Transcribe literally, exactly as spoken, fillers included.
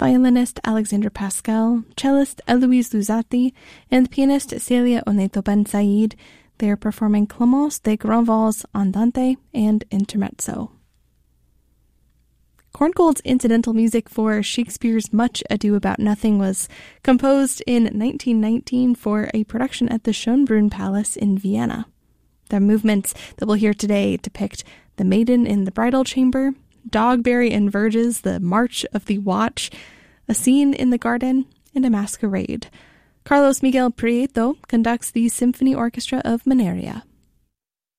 violinist Alexandre Pascal, cellist Eloise Luzati, and pianist Celia Oneto Ben Said. They are performing Clemence de Grandval's Andante and Intermezzo. Korngold's incidental music for Shakespeare's Much Ado About Nothing was composed in nineteen nineteen for a production at the Schönbrunn Palace in Vienna. The movements that we'll hear today depict the Maiden in the Bridal Chamber, Dogberry and Verges, the March of the Watch, a scene in the garden, and a masquerade. Carlos Miguel Prieto conducts the Symphony Orchestra of Mineria.